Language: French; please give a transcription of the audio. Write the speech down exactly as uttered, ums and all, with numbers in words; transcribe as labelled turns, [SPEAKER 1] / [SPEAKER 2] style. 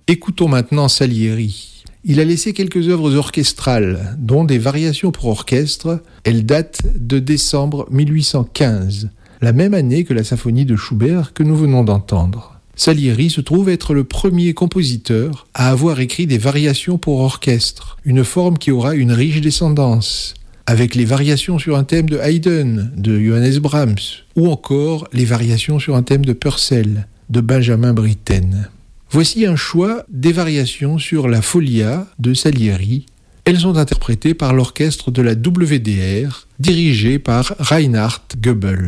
[SPEAKER 1] Écoutons maintenant Salieri. Il a laissé quelques œuvres orchestrales, dont des variations pour orchestre. Elles datent de décembre mille huit cent quinze, la même année que la symphonie de Schubert que nous venons d'entendre. Salieri se trouve être le premier compositeur à avoir écrit des variations pour orchestre, une forme qui aura une riche descendance, avec les variations sur un thème de Haydn, de Johannes Brahms, ou encore les variations sur un thème de Purcell, de Benjamin Britten. Voici un choix des variations sur la Folia de Salieri. Elles sont interprétées par l'orchestre de la W D R, dirigé par Reinhard Goebel.